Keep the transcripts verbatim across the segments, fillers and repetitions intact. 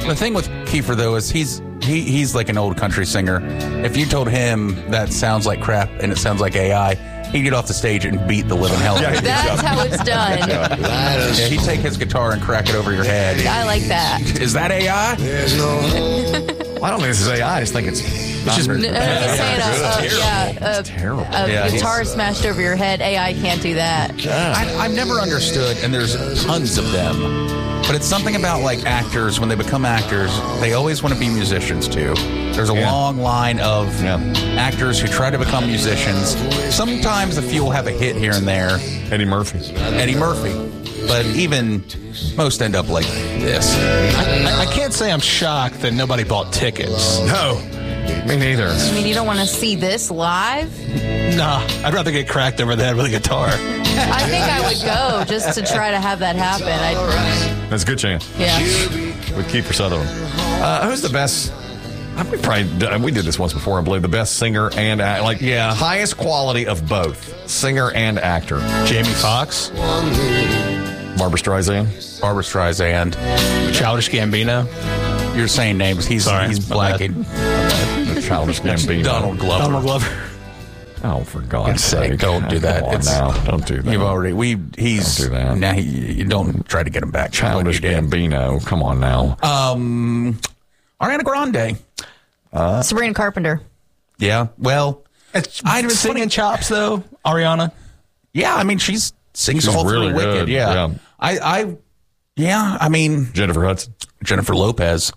The thing with Kiefer, though, is he's he, he's like an old country singer. If you told him that sounds like crap and it sounds like A I, he'd get off the stage and beat the living hell out of you. That's how it's done. Yeah, he'd take his guitar and crack it over your head. I like that. Is that A I? Well, I don't think this is A I. I just think it's It's just No, no, he's saying a, a, terrible. yeah, a, terrible. a Yeah, guitar he's- smashed over your head. A I can't do that. I, I've never understood, and there's tons of them, but it's something about like actors, when they become actors, they always want to be musicians too. There's a Yeah. long line of Yeah. actors who try to become musicians. Sometimes a few will have a hit here and there. Eddie Murphy. Eddie Murphy. But even most end up like this. I, I can't say I'm shocked that nobody bought tickets. No, me neither. I mean, you don't want to see this live? Nah, I'd rather get cracked over the head with a guitar. I think I would go just to try to have that happen. I, That's a good chance. yeah. With Kiefer Sutherland. Uh, who's the best? We probably we did this once before. I believe the best singer and act, like Yeah. highest quality of both singer and actor. Jamie Foxx, Barbra Streisand. Barbra Streisand. Childish Gambino, You're saying names. He's Sorry, he's my bad. blacking. Childish Gambino. Donald Glover. Donald Glover. Oh, for God's sake, sake! don't do that. Come on It's- now, don't do that. You've already we he's Don't do that. Now he, you don't try to get him back. Childish What you did. Gambino. Come on now. Um, Ariana Grande. Sabrina Carpenter. Yeah. Well, It's I was singing thinking- chops though. Ariana. yeah. I mean, she's sings She's all really through Wicked. good, Yeah. yeah. I, I, yeah. I mean, Jennifer Hudson. Jennifer Lopez.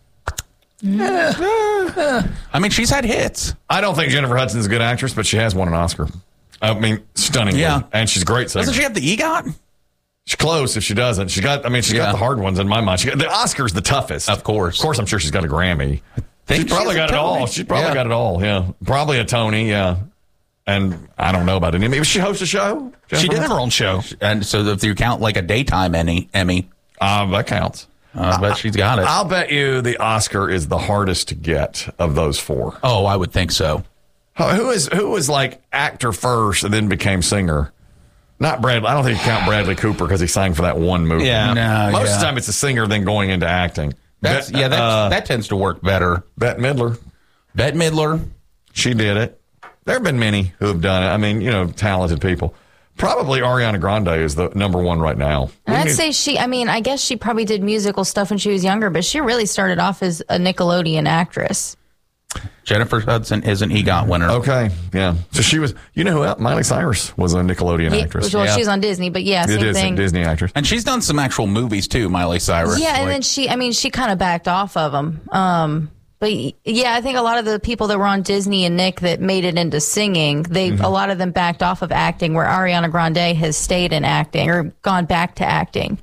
I mean, she's had hits. I don't think Jennifer Hudson's a good actress, but she has won an Oscar. I mean, stunningly. Yeah. And she's a great singer. Doesn't she have the EGOT? She's close if she doesn't. She got, I mean, she's Yeah. got the hard ones in my mind. She got, the Oscar's the toughest. Of course. Of course, I'm sure she's got a Grammy. Think She's probably she has got a it all. Tony. She's probably Yeah. got it all, yeah. Probably a Tony, yeah. And I don't know about it. Maybe she hosts a show? She Jennifer did have Hudson? her own show. And so if you count like a daytime Emmy, Emmy, Uh, that counts. uh, but she's got it. I'll bet you the Oscar is the hardest to get of those four. Oh, I would think so. Who is who was like actor first and then became singer? Not Bradley. I don't think you count Bradley Cooper because he sang for that one movie. Yeah. No, Most yeah. of the time it's a singer then going into acting. That's Bet- yeah. That uh, that tends to work better. Bette Midler. Bette Midler. She did it. There have been many who have done it. I mean, you know, talented people. Probably Ariana Grande is the number one right now. And We I'd need- say she, I mean, I guess she probably did musical stuff when she was younger, but she really started off as a Nickelodeon actress. Jennifer Hudson is an EGOT winner. Okay, yeah. So she was, you know who else? Miley Cyrus was a Nickelodeon Yeah, actress. well, Yeah. she's on Disney, but yeah, It same is a thing. Disney actress. And she's done some actual movies too, Miley Cyrus. Yeah, and Like- then she, I mean, she kind of backed off of them. Um, but y- yeah, I think a lot of the people that were on Disney and Nick that made it into singing, they Mm-hmm. a lot of them backed off of acting, where Ariana Grande has stayed in acting or gone back to acting.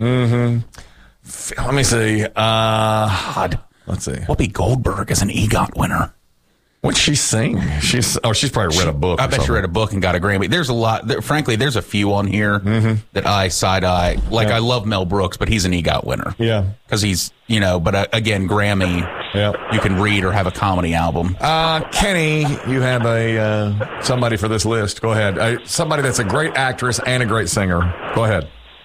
Let me see. Uh, God. let's see. Whoopi Goldberg is an EGOT winner. What'd she sing? She's oh, she's probably read a book. I or bet she something. read a book and got a Grammy. There's a lot. There, frankly, there's a few on here that I side eye. Like Yeah. I love Mel Brooks, but he's an EGOT winner. Yeah. because he's you know. But uh, again, Grammy. Yeah. You can read or have a comedy album. Uh, Kenny, you have a uh, somebody for this list. Go ahead. Uh, somebody that's a great actress and a great singer. Go ahead.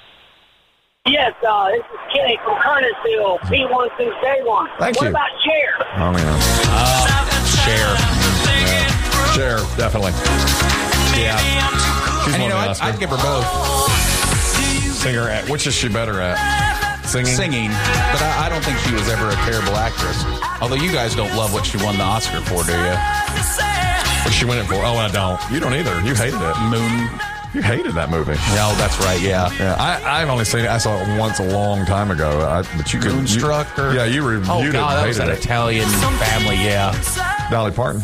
Yes, uh, this is Kenny from Kernersville, P one since day one. Thank what you. about Cher? Oh yeah. Cher. Cher, definitely. Yeah. She's And you won know, the I'd, Oscar. I'd give her both. Singer at which is she better at? Singing. Singing, but I, I don't think she was ever a terrible actress. Although you guys don't love what she won the Oscar for, do you? What'd she win it for? Oh, I don't. You don't either. You hated it. Moon. You hated that movie. No, that's right. Yeah. Yeah, I, I've only seen it. I saw it once a long time ago. I, but you could. Moonstruck You, or- yeah, you reviewed Oh it. God, and that was hated an it. Italian family. Yeah. Dolly Parton.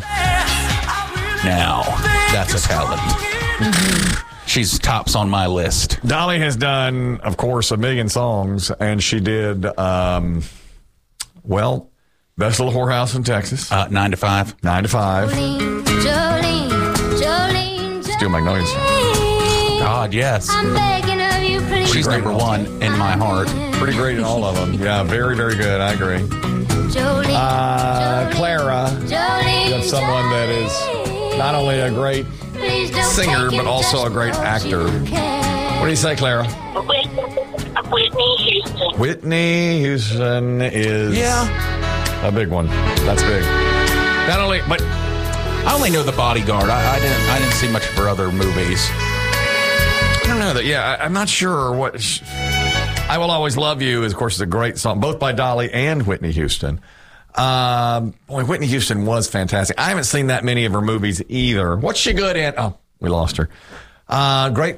Now that's a talent. She's tops on my list. Dolly has done, of course, a million songs, and she did, um, well, Best Little Whorehouse in Texas, Uh, nine to five. nine to five, Jolene, Jolene, Jolene, Steel Magnolias. God, yes. I'm begging of you, pretty She's great. number one in my heart. Pretty great in all of them. Yeah, very, very good. I agree. Jolene, Uh, Jolene, Clara, Jolene, you have someone that is not only a great Please don't singer, take but it also just a great 'cause actor. you can. What do you say, Clara? I Whitney Houston. Whitney Houston is Yeah. a big one. That's big. Not only, but I only know The Bodyguard. I, I didn't. I didn't see much of her other movies. I don't know that. Yeah, I, I'm not sure what. Sh- I Will Always Love You is, of course, is a great song, both by Dolly and Whitney Houston. Um, boy, Whitney Houston was fantastic. I haven't seen that many of her movies either. What's she good at? Oh, we lost her. Uh, great.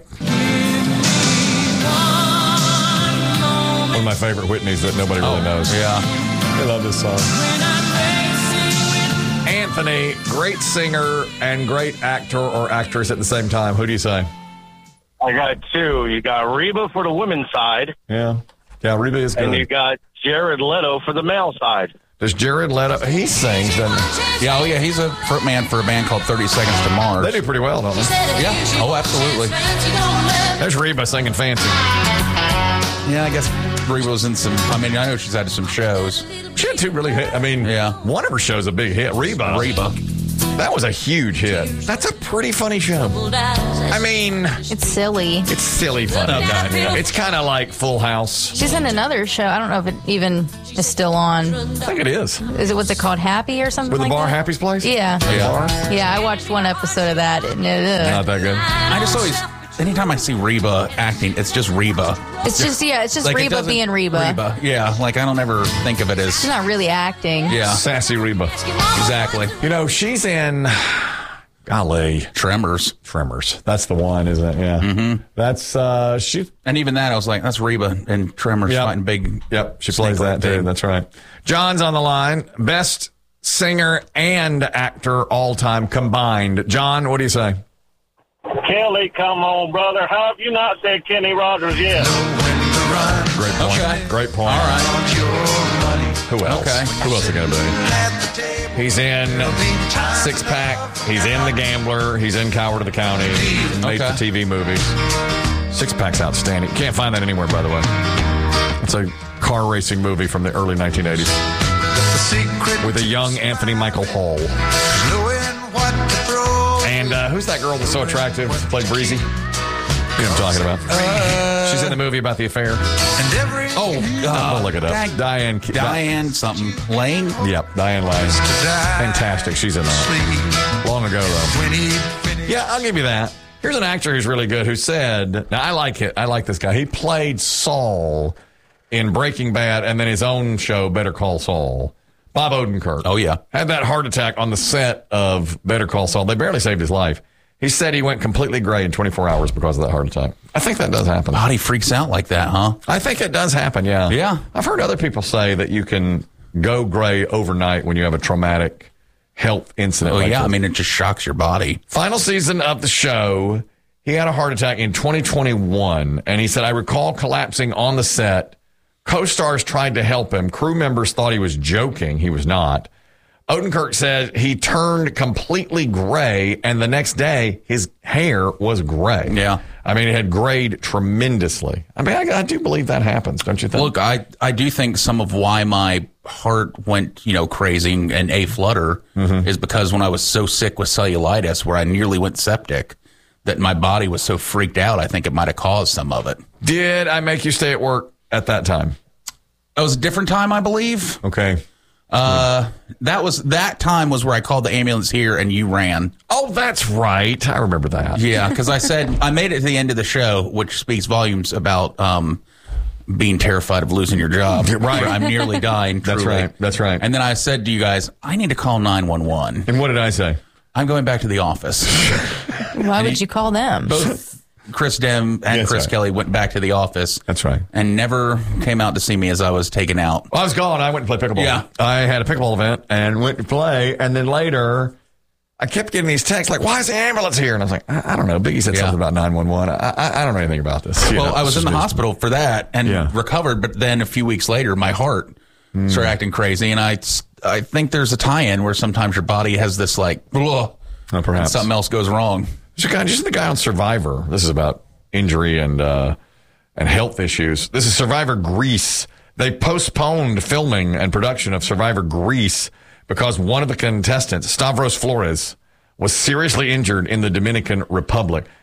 One of my favorite Whitneys that nobody really Oh, knows. Yeah. I love this song. Anthony, great singer and great actor or actress at the same time. Who do you say? I got two. You got Reba for the women's side, Yeah. Yeah, Reba is good. and you got Jared Leto for the male side. Does Jared Leto, he sings, doesn't he? Yeah. Oh, yeah. He's a front man for a band called thirty Seconds to Mars. They do pretty well, don't they? Yeah. Oh, absolutely. There's Reba singing fancy. Yeah. I guess Reba was in some. I mean, I know she's had some shows. She had two really hit. I mean, Yeah. one of her shows a big hit. Reba. Reba. That was a huge hit. That's a pretty funny show. I mean, It's silly. it's silly funny. Okay. It's kind of like Full House. She's in another show. I don't know if it even is still on. I think it is. Is it what's it called? Happy or something With the like bar, that? Happy's Place? Yeah. Yeah. Bar? Yeah, I watched one episode of that. And, uh, Not that good. I just always. Anytime I see Reba acting, it's just Reba. it's just, yeah, it's just Like, it Reba doesn't- being Reba. Reba. Yeah. Like I don't ever think of it as. She's not really acting. Yeah. Sassy Reba. Exactly. You know, she's in, golly, Tremors. Tremors. That's the one, isn't it? Yeah. Mm-hmm. That's, uh, she, And even that, I was like, that's Reba and Tremors Yep. fighting big. yep, she snake plays that like too. thing. That's right. John's on the line. Best singer and actor all time combined. John, what do you say? Kelly, come on, brother. How have you not said Kenny Rogers yet? Great point. Okay. Great point. All right. Who else? Okay. Who else is going to be? He's in Six Pack. He's in The Gambler. He's in Coward of the County. He's in made Okay. for T V movies. Six Pack's outstanding. Can't find that anywhere, by the way. It's a car racing movie from the early nineteen eighties with a young Anthony Michael Hall. And uh, who's that girl that's so attractive? Played Breezy. You know what I'm talking about. Uh, She's in the movie about the affair. Oh, uh, I'll look it up. Dag- Diane. Diane something. Lane? Yep, Diane Lane. Fantastic. She's in that. Long ago, though. Yeah, I'll give you that. Here's an actor who's really good who said, now I like it. I like this guy. He played Saul in Breaking Bad and then his own show, Better Call Saul. Bob Odenkirk. Oh, yeah. Had that heart attack on the set of Better Call Saul. They barely saved his life. He said he went completely gray in twenty-four hours because of that heart attack. I think that does happen. Body freaks out like that, huh? I think it does happen, yeah. Yeah. I've heard other people say that you can go gray overnight when you have a traumatic health incident. Oh, like yeah. this. I mean, it just shocks your body. Final season of the show, he had a heart attack in twenty twenty-one, and he said, I recall collapsing on the set. Co-stars tried to help him. Crew members thought he was joking. He was not. Odenkirk said he turned completely gray, and the next day, his hair was gray. Yeah. I mean, it had grayed tremendously. I mean, I, I do believe that happens, don't you think? Look, I, I do think some of why my heart went, you know, crazy and a flutter Mm-hmm. is because when I was so sick with cellulitis where I nearly went septic, that my body was so freaked out, I think it might have caused some of it. Did I make you stay at work at that time? It was a different time, I believe. Okay. Uh, that was that time was where I called the ambulance here and you ran. Oh, that's right. I remember that. Yeah, because I said I made it to the end of the show, which speaks volumes about um, being terrified of losing your job. Right. I'm nearly dying. That's truly. right. That's right. And then I said to you guys, I need to call nine one one. And what did I say? I'm going back to the office. Why would you call them? Both Chris Dem and Yes, Chris right. Kelly went back to the office. That's right. And never came out to see me as I was taken out. Well, I was gone. I went and played pickleball. Yeah. I had a pickleball event and went to play. And then later, I kept getting these texts like, why is the ambulance here? And I was like, I, I don't know. Biggie said Yeah. something about nine one one. I, I, I don't know anything about this. You Well, know, I was it's in the just- hospital for that and Yeah. recovered, but then a few weeks later, my heart started acting crazy. And I, I think there's a tie-in where sometimes your body has this like, blah, Oh, and perhaps. something else goes wrong. There's a guy, just the guy on Survivor. This is about injury and uh, and health issues. This is Survivor Greece. They postponed filming and production of Survivor Greece because one of the contestants, Stavros Flores, was seriously injured in the Dominican Republic.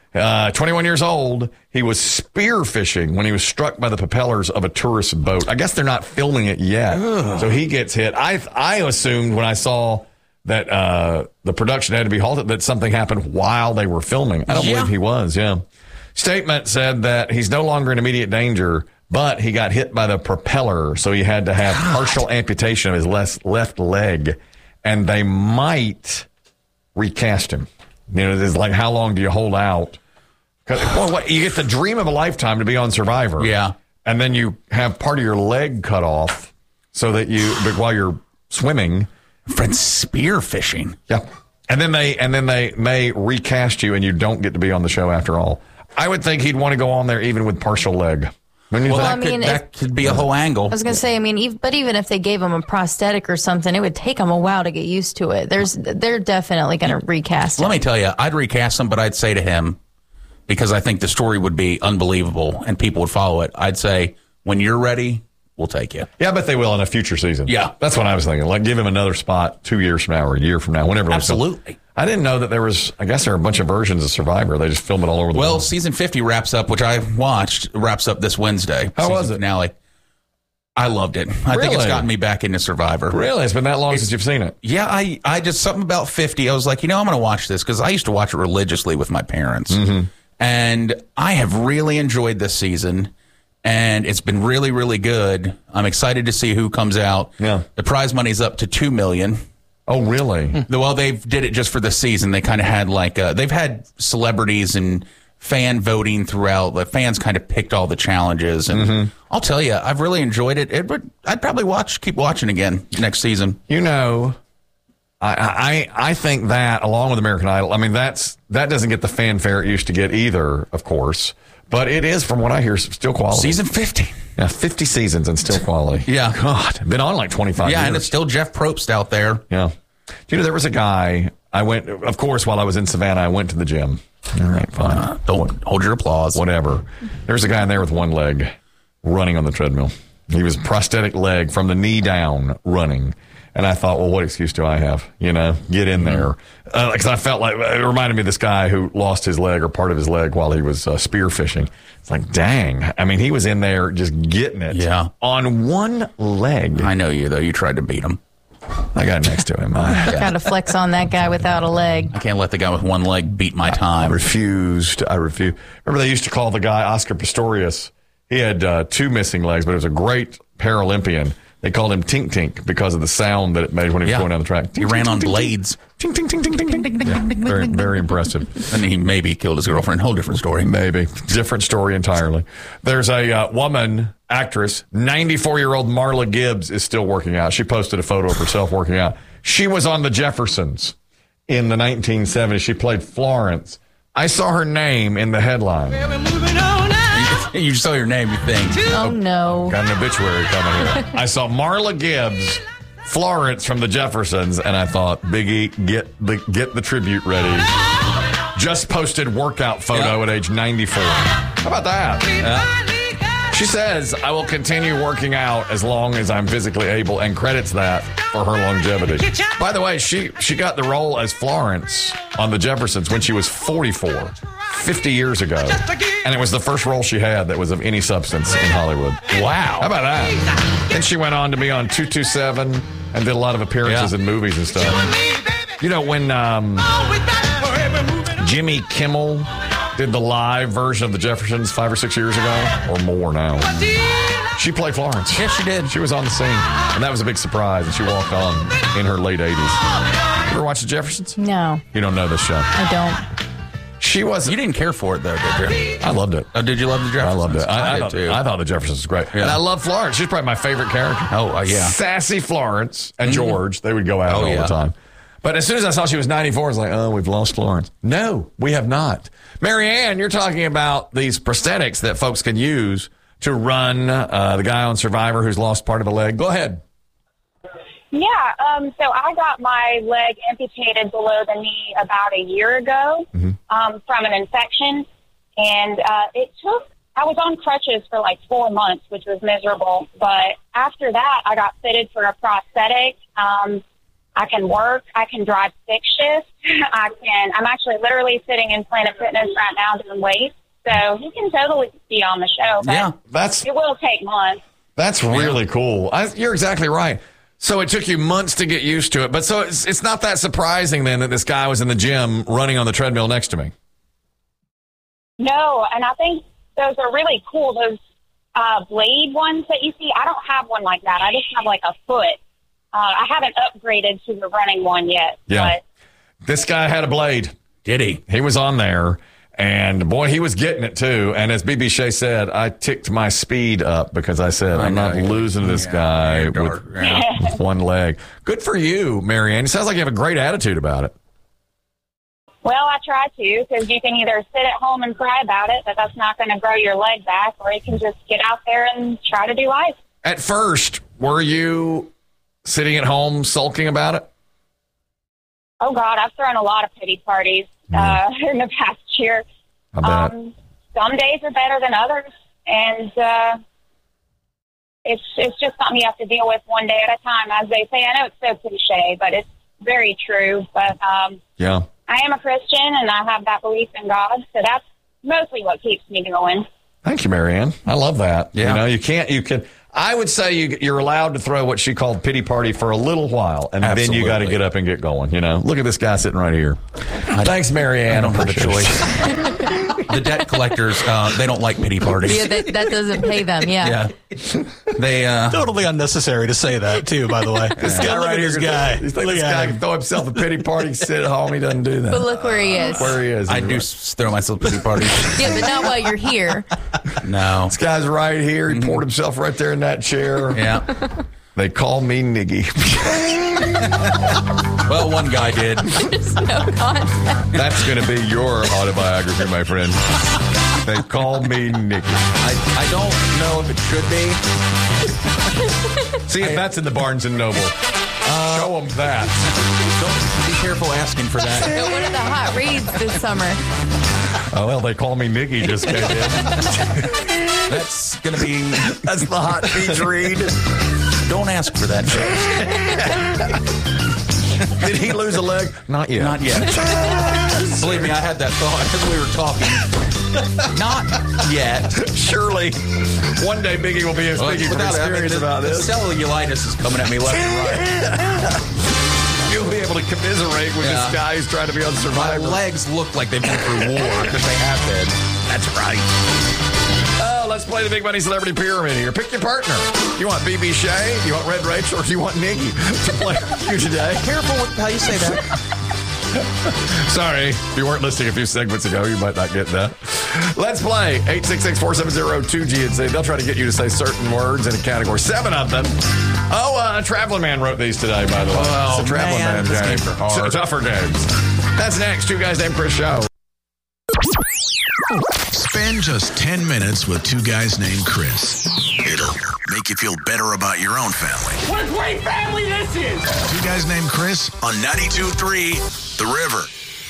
Uh, twenty-one years old. He was spearfishing when he was struck by the propellers of a tourist boat. I guess they're not filming it yet. Ugh. So he gets hit. I I assumed when I saw that uh, the production had to be halted that something happened while they were filming. I don't yeah. believe he was, yeah. Statement said that he's no longer in immediate danger, but he got hit by the propeller, so he had to have God. partial amputation of his left, left leg, and they might recast him. You know, it's like, how long do you hold out? Well, what, you get the dream of a lifetime to be on Survivor. Yeah. And then you have part of your leg cut off so that you, but while you're swimming. Friend, spear fishing. Yeah. And then they, and then they may recast you and you don't get to be on the show after all. I would think he'd want to go on there even with partial leg. Well, well that, I mean, could, that if, could be a whole angle. I was going to say, I mean, ev- but even if they gave him a prosthetic or something, it would take him a while to get used to it. There's, they're definitely going to recast him. Let me tell you, I'd recast him, but I'd say to him, because I think the story would be unbelievable and people would follow it, I'd say, when you're ready, we'll take you. Yeah, I bet they will in a future season. Yeah. That's what I was thinking. Like, give him another spot two years from now or a year from now, whenever. Absolutely. I didn't know that there was, I guess there are a bunch of versions of Survivor. They just film it all over the well, world. Well, season fifty wraps up, which I watched, wraps up this Wednesday. How was it? Finale. I loved it. I really? think it's gotten me back into Survivor. Really? It's been that long it's, since you've seen it? Yeah, I, I just, something about fifty, I was like, you know, I'm going to watch this because I used to watch it religiously with my parents. Mm-hmm. And I have really enjoyed this season. And it's been really, really good. I'm excited to see who comes out. Yeah. The prize money's up to two million dollars. Oh, really? Well, they did it just for the season. They kind of had like, uh, they've had celebrities and fan voting throughout. The fans kind of picked all the challenges. And mm-hmm. I'll tell you, I've really enjoyed it. It would, I'd probably watch, keep watching again next season. You know, I, I, I think that along with American Idol, I mean, that's, that doesn't get the fanfare it used to get either, of course. But it is, from what I hear, still quality. Season fifty. Yeah, fifty seasons and still quality. Yeah. God, been on like twenty-five yeah, years. And it's still Jeff Probst out there. Yeah. Do you know, there was a guy, I went, of course, while I was in Savannah, I went to the gym. All right, fine. Uh, don't hold your applause. Whatever. There's a guy in there with one leg running on the treadmill. He was prosthetic leg from the knee down running. And I thought, well, what excuse do I have? You know, get in there. Because uh, I felt like it reminded me of this guy who lost his leg or part of his leg while he was uh, spearfishing. It's like, dang. I mean, he was in there just getting it. Yeah. On one leg. I know you, though. You tried to beat him. I got next to him. I Got to flex on that guy without a leg. I can't let the guy with one leg beat my time. I refused. I refused. Remember, they used to call the guy Oscar Pistorius. He had uh, two missing legs, but he was a great Paralympian. They called him Tink Tink because of the sound that it made when he was yeah. going down the track. Tink, he ran tink, on tink, blades. Tink, tink, tink, tink, tink, tink, tink, yeah, very, very impressive. And he maybe killed his girlfriend. Whole different story. Maybe. Different story entirely. There's a uh, woman, actress, ninety-four-year-old Marla Gibbs is still working out. She posted a photo of herself working out. She was on the Jeffersons in the nineteen seventies. She played Florence. I saw her name in the headline. You saw your name, you think. Oh, no. Got an obituary coming here. I saw Marla Gibbs, Florence from the Jeffersons, and I thought, Biggie, get the get the tribute ready. Just posted workout photo yeah. at age ninety-four. How about that? Yeah. She says, I will continue working out as long as I'm physically able, and credits that for her longevity. By the way, she, she got the role as Florence on the Jeffersons when she was forty-four, fifty years ago. And it was the first role she had that was of any substance in Hollywood. Wow. How about that? Then she went on to be on two two seven and did a lot of appearances yeah. in movies and stuff. You know, when um, Jimmy Kimmel did the live version of the Jeffersons five or six years ago, or more now. She played Florence. Yes, she did. She was on the scene, and that was a big surprise, and she walked on in her late eighties. You ever watch the Jeffersons? No. You don't know this show. I don't. She was. You didn't care for it, though, did you? I loved it. Oh, did you love the Jeffersons? I loved it. I, I, I, did, thought, too. I thought the Jeffersons was great. Yeah. And I love Florence. She's probably my favorite character. Oh, uh, yeah. Sassy Florence and George. They would go out oh, all yeah. the time. But as soon as I saw she was ninety-four, I was like, oh, we've lost Florence. No, we have not. Marianne, you're talking about these prosthetics that folks can use to run uh, the guy on Survivor who's lost part of a leg. Go ahead. Yeah, um, so I got my leg amputated below the knee about a year ago mm-hmm. um, from an infection. And uh, it took, I was on crutches for like four months, which was miserable. But after that, I got fitted for a prosthetic. Um, I can work. I can drive six shifts. I can. I'm actually literally sitting in Planet Fitness right now doing weights. So he can totally be on the show. But Yeah, that's it will take months. that's really cool. I, you're exactly right. So it took you months to get used to it, but so it's it's not that surprising then that this guy was in the gym running on the treadmill next to me. No, and I think those are really cool. Those uh, blade ones that you see, I don't have one like that. I just have like a foot. Uh, I haven't upgraded to the running one yet. Yeah. But This guy had a blade. Did he? He was on there, and boy, he was getting it too. And as B B Shea said, I ticked my speed up because I said, I I'm not know. losing to this Yeah, guy yeah, with, yeah. with one leg. Good for you, Marianne. It sounds like you have a great attitude about it. Well, I try to, because you can either sit at home and cry about it, but that's not going to grow your leg back, or you can just get out there and try to do life. At first, were you sitting at home sulking about it? Oh, God, I've thrown a lot of pity parties uh, in the past year. I bet. Um, some days are better than others, and uh, it's it's just something you have to deal with one day at a time, as they say. I know it's so cliche, but it's very true. But um, Yeah. I am a Christian, and I have that belief in God, so that's mostly what keeps me going. Thank you, Marianne. I love that. Yeah. You know, you can't, you can, I would say you, you're allowed to throw what she called pity party for a little while, and then you got to Absolutely. get up and get going. You know, look at this guy sitting right here. Thanks, Marianne. I don't have a Appreciate it. choice. The debt collectors, uh, they don't like pity parties. Yeah, that, that doesn't pay them. Yeah. Yeah. They, uh, Totally unnecessary to say that, too, by the way. This guy Look right at here, this this guy. You think Look this at guy him. can throw himself a pity party, sit at home? He doesn't do that. But look where he is. Where he is. I do He's s- throw myself pity parties. Yeah, but not while you're here. No. This guy's right here. He poured himself right there in that chair. Yeah. They call me Niggy. Well, one guy did. There's no contact. That's going to be your autobiography, my friend. They call me Niggy. I, I don't know if it should be. See if that's in the Barnes and Noble. Show them that. Don't be careful asking for that. So one of the hot reads this summer. Oh, well, they call me Niggy just came in. That's going to be. That's the hot beach read. Don't ask for that. Did he lose a leg? Not yet. Not yet. Believe me, I had that thought as we were talking. Not yet. Surely, one day Biggie will be speaking from Without having experience the, about the this. cellulitis is coming at me left and right. You'll be able to commiserate with Yeah. this guy who's trying to be on My Survivor. legs look like they've been through war because they have been. That's right. Oh, let's play the Big Money Celebrity Pyramid here. Pick your partner. You want B B Shea? You want Red Rachel? Or do you want Niggy to play with you today? Careful with how you say that. Sorry, if you weren't listening a few segments ago, you might not get that. Let's play eight six six, four seven zero, two G and C. They'll try to get you to say certain words in a category. Seven of them. Oh, uh, Traveling Man wrote these today, by the way. Oh, it's a Traveling man, Man these game. games are hard. T- tougher games. That's next. Two Guys Named Chris show. Spend just ten minutes with Two Guys Named Chris. It'll make you feel better about your own family. What a great family this is! Two Guys Named Chris on ninety-two point three The River.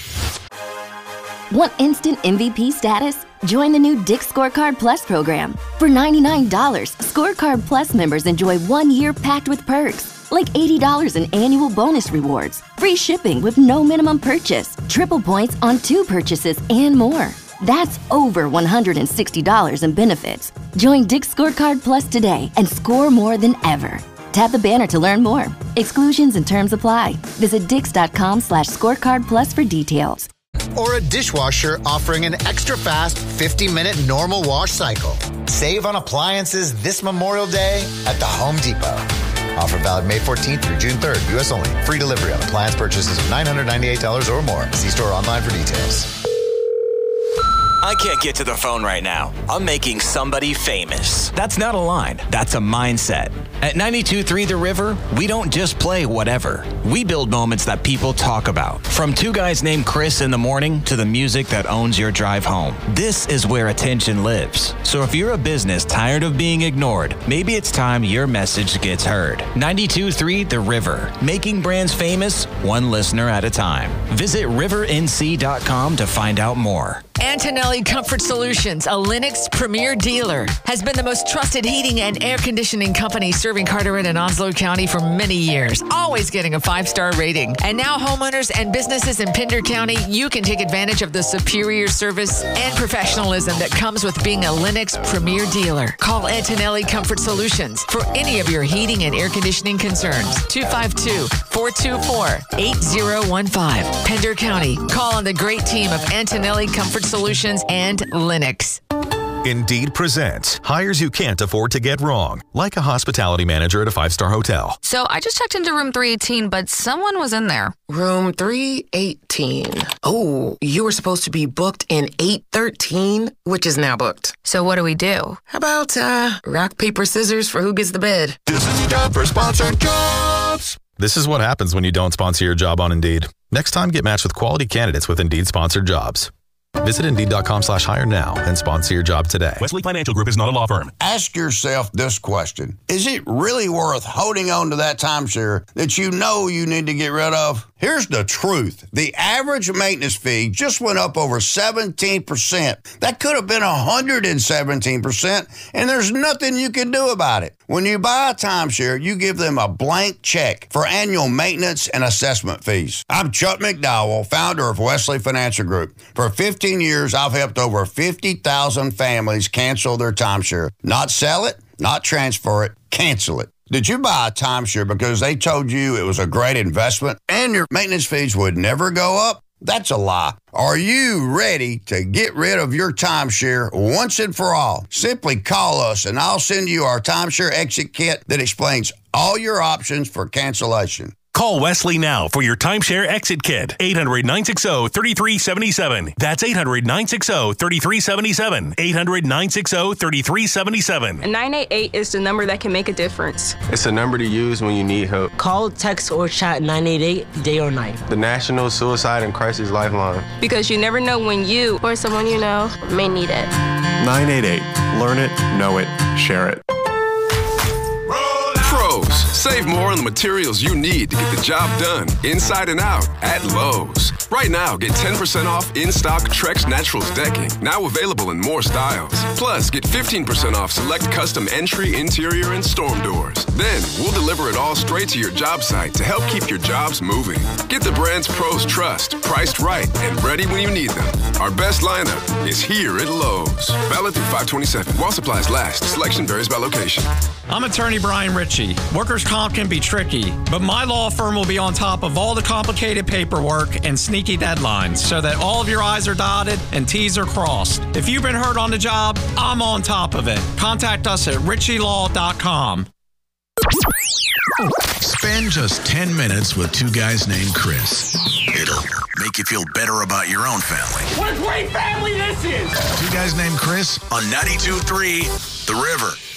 Want instant M V P status? Join the new Dick's Scorecard Plus program. For ninety-nine dollars, Scorecard Plus members enjoy one year packed with perks, like eighty dollars in annual bonus rewards, free shipping with no minimum purchase, triple points on two purchases, and more. That's over one hundred sixty dollars in benefits. Join Dick's Scorecard Plus today and score more than ever. Tap the banner to learn more. Exclusions and terms apply. Visit dix.com slash scorecard plus for details. Or a dishwasher offering an extra fast fifty minute normal wash cycle. Save on appliances this Memorial Day at the Home Depot. Offer valid May fourteenth through June third. U S only. Free delivery on appliance purchases of nine hundred ninety-eight dollars or more. See store online for details. I can't get to the phone right now. I'm making somebody famous. That's not a line. That's a mindset. At ninety-two point three The River, we don't just play whatever. We build moments that people talk about. From Two Guys Named Chris in the morning to the music that owns your drive home. This is where attention lives. So if you're a business tired of being ignored, maybe it's time your message gets heard. ninety-two point three The River, making brands famous one listener at a time. Visit river n c dot com to find out more. Antonelli Comfort Solutions, a Lennox premier dealer, has been the most trusted heating and air conditioning company serving Carteret and Onslow County for many years, always getting a five-star rating. And now homeowners and businesses in Pender County, you can take advantage of the superior service and professionalism that comes with being a Lennox premier dealer. Call Antonelli Comfort Solutions for any of your heating and air conditioning concerns. two five two, four two four, eight zero one five. Pender County. Call on the great team of Antonelli Comfort Solutions and Lennox. Indeed presents hires you can't afford to get wrong, like a hospitality manager at a five-star hotel. So I just checked into room three eighteen, but someone was in there. Room three eighteen. Oh, you were supposed to be booked in eight thirteen, which is now booked. So what do we do? How about uh, rock, paper, scissors for who gets the bed? This is time for sponsored jobs. This is what happens when you don't sponsor your job on Indeed. Next time, get matched with quality candidates with Indeed sponsored jobs. Visit Indeed.com slash hire now and sponsor your job today. Wesley Financial Group is not a law firm. Ask yourself this question. Is it really worth holding on to that timeshare that you know you need to get rid of? Here's the truth. The average maintenance fee just went up over seventeen percent. That could have been one hundred seventeen percent, and there's nothing you can do about it. When you buy a timeshare, you give them a blank check for annual maintenance and assessment fees. I'm Chuck McDowell, founder of Wesley Financial Group. For fifteen years, I've helped over fifty thousand families cancel their timeshare. Not sell it, not transfer it, cancel it. Did you buy a timeshare because they told you it was a great investment and your maintenance fees would never go up? That's a lie. Are you ready to get rid of your timeshare once and for all? Simply call us and I'll send you our timeshare exit kit that explains all your options for cancellation. Call Wesley now for your timeshare exit kit. eight hundred, nine six zero, three three seven seven. That's eight hundred, nine six zero, three three seven seven. eight hundred, nine six zero, three three seven seven. nine eight eight is the number that can make a difference. It's a number to use when you need help. Call, text, or chat nine eight eight day or night. The National Suicide and Crisis Lifeline. Because you never know when you or someone you know may need it. nine eight eight. Learn it, know it, share it. Pros, save more on the materials you need to get the job done, inside and out, at Lowe's. Right now, get ten percent off in-stock Trex Naturals decking, now available in more styles. Plus, get fifteen percent off select custom entry, interior, and storm doors. Then, we'll deliver it all straight to your job site to help keep your jobs moving. Get the brands pros trust, priced right, and ready when you need them. Our best lineup is here at Lowe's. Valid through five twenty-seven. While supplies last, selection varies by location. I'm attorney Brian Ritchie. Workers' comp can be tricky, but my law firm will be on top of all the complicated paperwork and sneaky deadlines so that all of your I's are dotted and T's are crossed. If you've been hurt on the job, I'm on top of it. Contact us at ritchie law dot com. Spend just ten minutes with two guys named Chris. It'll make you feel better about your own family. What a great family this is! Two guys named Chris on ninety-two point three The River.